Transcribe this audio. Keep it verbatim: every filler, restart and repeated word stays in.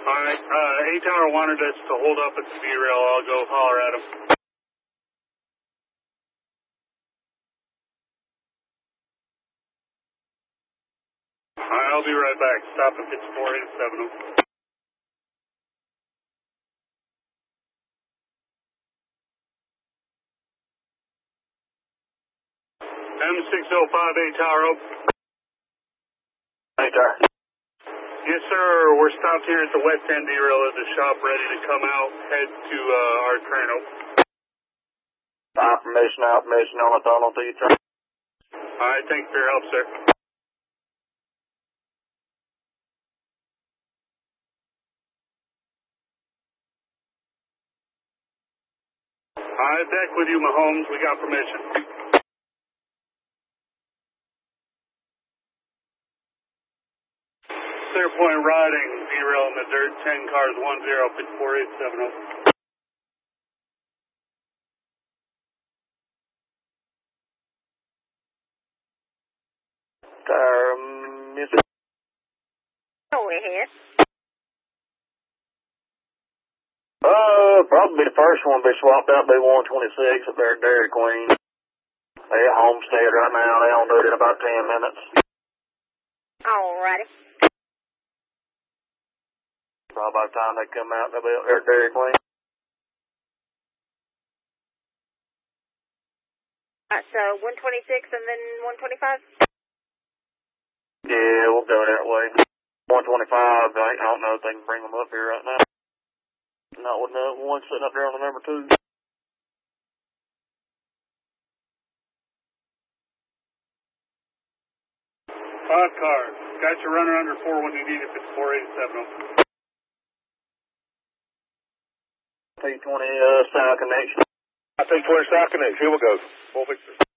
All right, uh, A-Tower wanted us to hold up at the V-Rail. I'll go holler at him. All right, I'll be right back. Stop at fifty-four eighty-seven. M six oh five A-Tower, open. A-Tower. Yes, sir. We're stopped here at the West End V-Rail at the shop, ready to come out, head to uh, our train. Information, information on the tunnel to you, train. All right, thank you for your help, sir. All right, back with you, Mahomes. We got permission. Clearpoint riding, V-Rail in the dirt, ten cars, one zero, fifty-four eighty-seven. Tower, music. Oh, we're here. Uh, probably the first one be swapped out, be one twenty-six up there at Dairy Queen. They at Homestead right now. They'll do it in about ten minutes. Alrighty. Probably by the time they come out, they'll be up there at Dairy Queen. Alright, so one twenty-six and then one twenty-five? Yeah, we'll go that way. one twenty-five, I don't know if they can bring them up here right now. Not with the one sitting up there on the number two. Five cars. Got your runner under four when you need it, fifty-four eighty-seven. T twenty uh, South Connection. I think twenty South Connection. Here we go. Full picture.